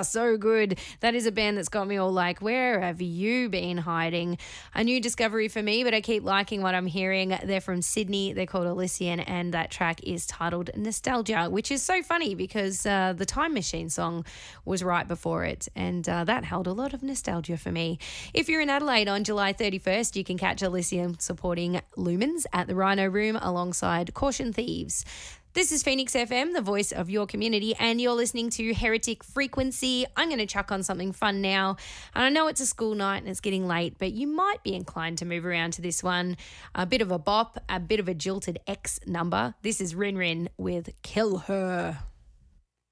So good. That is a band that's got me all like, where have you been hiding? A new discovery for me, but I keep liking what I'm hearing. They're from Sydney. They're called Elysian, and that track is titled Nostalgia, which is so funny because the Time Machine song was right before it, and that held a lot of nostalgia for me. If you're in Adelaide on July 31st, you can catch Elysian supporting Lumens at the Rhino Room alongside Caution Thieves. This is Phoenix FM, the voice of your community, and you're listening to Heretic Frequency. I'm going to chuck on something fun now. And I know it's a school night and it's getting late, but you might be inclined to move around to this one. A bit of a bop, a bit of a jilted X number. This is Rin Rin with Kill Her.